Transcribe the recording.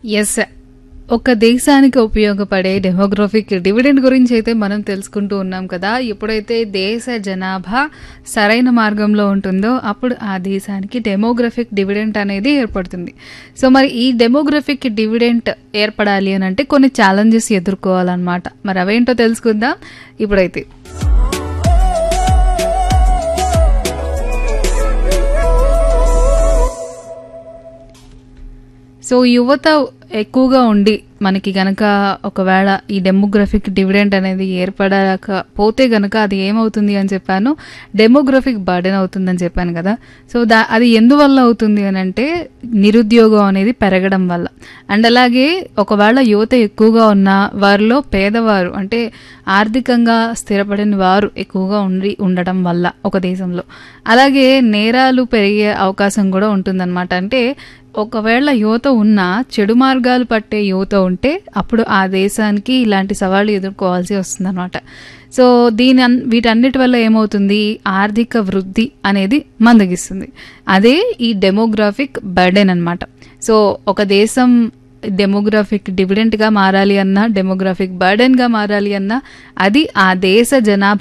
Yes. ఒక దేశానికి ఉపయోగపడే డెమోగ్రఫిక్ డివిడెండ్ గురించి అయితే మనం తెలుసుకుంటూ ఉన్నాం కదా. ఎప్పుడైతే దేశ జనాభా సరైన మార్గంలో ఉంటుందో అప్పుడు ఆ దేశానికి డెమోగ్రఫిక్ డివిడెంట్ అనేది ఏర్పడుతుంది. సో మరి ఈ డెమోగ్రఫిక్ డివిడెంట్ ఏర్పడాలి అని అంటే కొన్ని ఛాలెంజెస్ ఎదుర్కోవాలన్నమాట. మరి అవేంటో తెలుసుకుందాం ఇప్పుడైతే. సో యువత ఎక్కువగా ఉండి మనకి గనక ఒకవేళ ఈ డెమోగ్రఫిక్ డివిడెంట్ అనేది ఏర్పడకపోతే గనక అది ఏమవుతుంది అని చెప్పాను, డెమోగ్రఫిక్ బర్డెన్ అవుతుందని చెప్పాను కదా. సో అది ఎందువల్ల అవుతుంది అని అంటే నిరుద్యోగం అనేది పెరగడం వల్ల. అండ్ అలాగే ఒకవేళ యువత ఎక్కువగా ఉన్న వారిలో పేదవారు అంటే ఆర్థికంగా స్థిరపడిన వారు ఎక్కువగా ఉండడం వల్ల ఒక దేశంలో. అలాగే నేరాలు పెరిగే అవకాశం కూడా ఉంటుందన్నమాట. అంటే ఒకవేళ యువత ఉన్నా చెడు మార్గాలు పట్టే యువత ఉంటే అప్పుడు ఆ దేశానికి ఇలాంటి సవాళ్లు ఎదుర్కోవాల్సి వస్తుందన్నమాట. సో వీటన్నిటి వల్ల ఏమవుతుంది, ఆర్థిక వృద్ధి అనేది మందగిస్తుంది. అదే ఈ డెమోగ్రాఫిక్ బర్డెన్ అన్నమాట. సో ఒక దేశం డెమోగ్రాఫిక్ డివిడెంట్గా మారాలి అన్నా, డెమోగ్రాఫిక్ బర్డెన్గా మారాలి అన్నా అది ఆ దేశ జనాభా